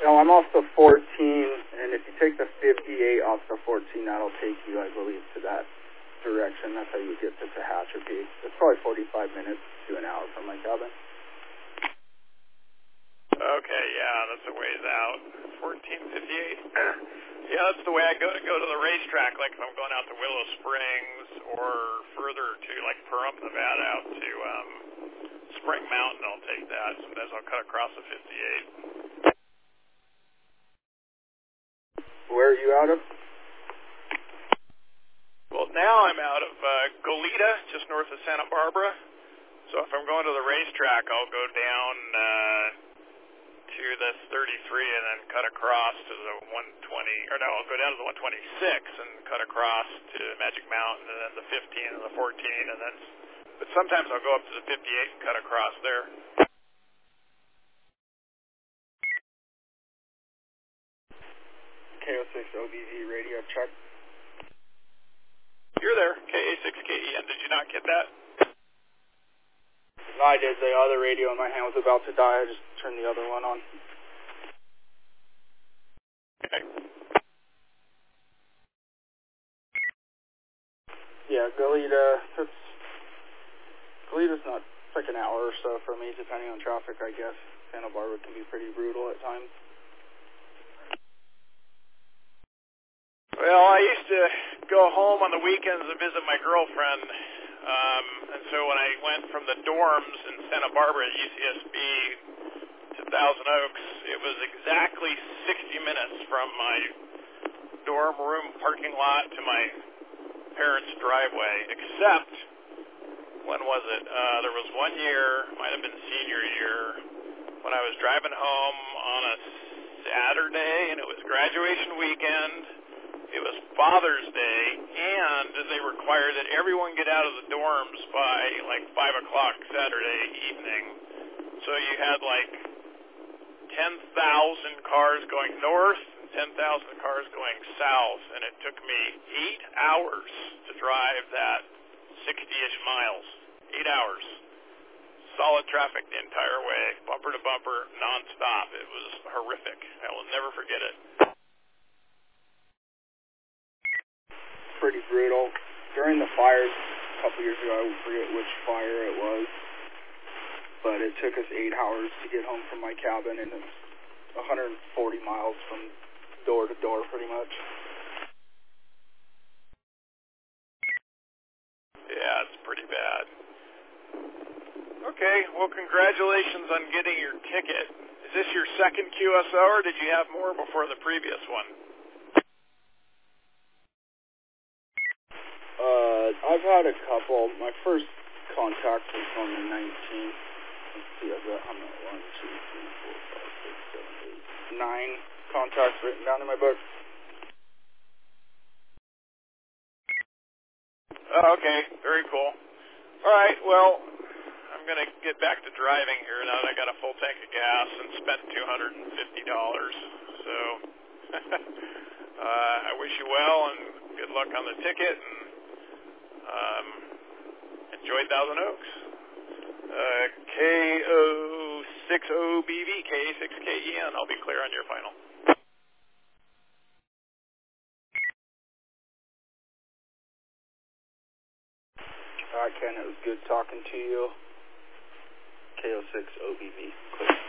No, I'm off the 14, and if you take the 58 off the 14, that'll take you, I believe, to that direction. That's how you would get to Tehachapi. It's probably 45 minutes to an hour from my cabin. Okay, yeah, that's a ways out. 1458. Yeah, that's the way I go to the racetrack, like if I'm going out to Willow Springs or further to like Pahrump, Nevada, out to Spring Mountain. I'll take that. Sometimes I'll cut across the 58. Where are you out of? Well, now I'm out of Goleta, just north of Santa Barbara. So if I'm going to the racetrack, I'll go down to this 33 and then cut across to the 120, or no, I'll go down to the 126 and cut across to Magic Mountain and then the 15 and the 14 and then, but sometimes I'll go up to the 58 and cut across there. KO6 OBV radio check. You're there, KA6KEN, did you not get that? No, I did. The other radio in my hand was about to die. I just turned the other one on. Okay. Yeah, Goleta's not, it's like an hour or so for me, depending on traffic, I guess. Santa Barbara can be pretty brutal at times. Well, I used to go home on the weekends to visit my girlfriend, and so when I went from the dorms in Santa Barbara at UCSB to Thousand Oaks, it was exactly 60 minutes from my dorm room parking lot to my parents' driveway, except, when was it? There was one year, might have been senior year, when I was driving home on a Saturday, and it was graduation weekend. It was Father's Day, and they required that everyone get out of the dorms by like 5 o'clock Saturday evening. So you had like 10,000 cars going north and 10,000 cars going south, and it took me 8 hours to drive that 60-ish miles. 8 hours. Solid traffic the entire way, bumper to bumper, nonstop. It was horrific. I will never forget it. Pretty brutal. During the fires a couple years ago, I forget which fire it was, but it took us 8 hours to get home from my cabin, and it's 140 miles from door to door, pretty much. Yeah, it's pretty bad. Okay, well, congratulations on getting your ticket. Is this your second QSO, or did you have more before the previous one? I've had a couple. My first contact was on the 19th. Let's see, I've got, I'm at 1, 2, 3, 4, 5, 6, 7, 8, 9 contacts written down in my book. Oh, okay, very cool. All right, well, I'm going to get back to driving here now that I got a full tank of gas and spent $250. So I wish you well and good luck on the ticket, and enjoy Thousand Oaks. KO6OBV, KA6KEN. I'll be clear on your final. Ken, it was good talking to you. KO6OBV, clear.